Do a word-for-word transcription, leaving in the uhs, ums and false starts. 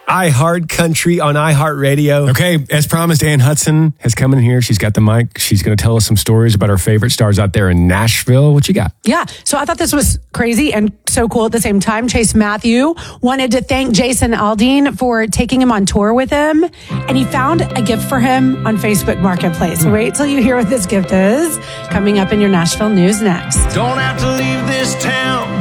iHeart Country on iHeartRadio. Okay, as promised, Ann Hudson has come in here. She's got the mic. She's going to tell us some stories about our favorite stars out there in Nashville. What you got? Yeah, so I thought this was crazy and so cool at the same time. Chase Matthew wanted to thank Jason Aldean for taking him on tour with him, and he found a gift for him on Facebook Marketplace. Mm. Wait till you hear what this gift is. Coming up in your Nashville news next. Don't have to leave this town.